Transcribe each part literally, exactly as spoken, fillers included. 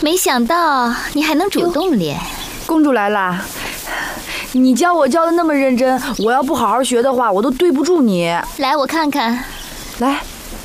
没想到你还能主动练。 公主来啦！你教我教的那么认真，我要不好好学的话，我都对不住你。 来，我看看。 来。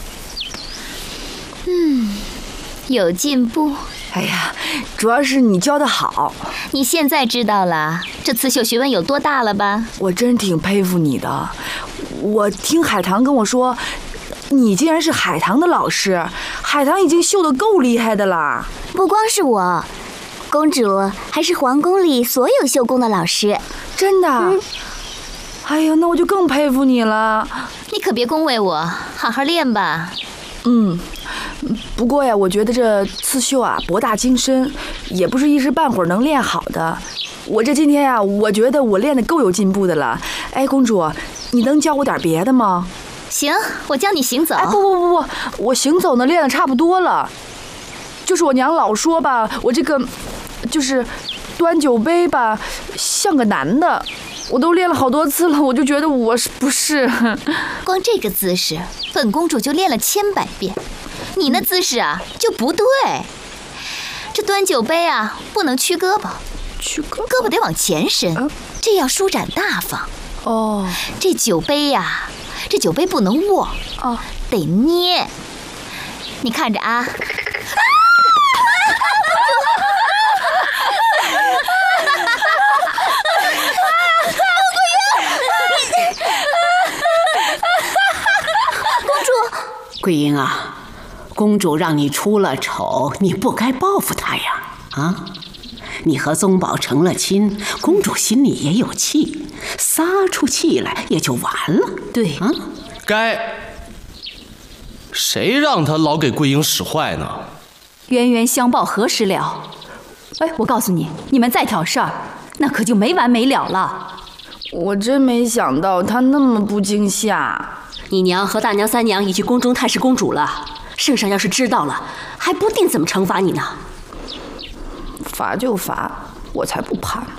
嗯，有进步。 哎呀，主要是你教的好。 你现在知道了这刺绣学问有多大了吧？ 我真挺佩服你的。我听海棠跟我说，你竟然是海棠的老师。海棠已经绣得够厉害的啦。 不光是我，公主还是皇宫里所有绣工的老师。 真的？嗯、哎呀，那我就更佩服你了。 你可别恭维我，好好练吧。 嗯。不过呀，我觉得这刺绣啊博大精深，也不是一时半会儿能练好的。我这今天呀，我觉得我练得够有进步的了。哎，公主，你能教我点别的吗？ 行，我教你行走。 哎，不不不不，我行走呢练得差不多了。就是我娘老说吧，我这个就是端酒杯吧，像个男的。我都练了好多次了，我就觉得我是不是？ 光这个姿势，本公主就练了千百遍。你那姿势啊就不对，这端酒杯啊不能屈胳膊， 屈胳膊， 胳膊得往前伸，啊、这要舒展大方。 哦， 这酒杯呀、啊，这酒杯不能握， 哦， 得捏。你看着啊。 桂英啊，公主让你出了丑，你不该报复她呀！啊，你和宗宝成了亲，公主心里也有气，撒出气来也就完了。 对啊， 该谁让他老给桂英使坏呢？ 冤冤相报何时了？哎，我告诉你，你们再挑事儿，那可就没完没了了。 我真没想到他那么不惊吓。 你娘和大娘、三娘已去宫中探视公主了，圣上要是知道了，还不定怎么惩罚你呢。 罚就罚，我才不怕呢。